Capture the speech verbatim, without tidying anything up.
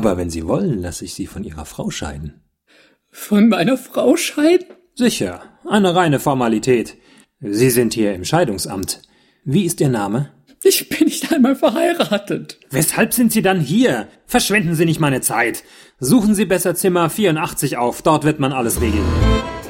Aber wenn Sie wollen, lasse ich Sie von Ihrer Frau scheiden. Von meiner Frau scheiden? Sicher, eine reine Formalität. Sie sind hier im Scheidungsamt. Wie ist Ihr Name? Ich bin nicht einmal verheiratet. Weshalb sind Sie dann hier? Verschwenden Sie nicht meine Zeit. Suchen Sie besser Zimmer vierundachtzig auf, dort wird man alles regeln.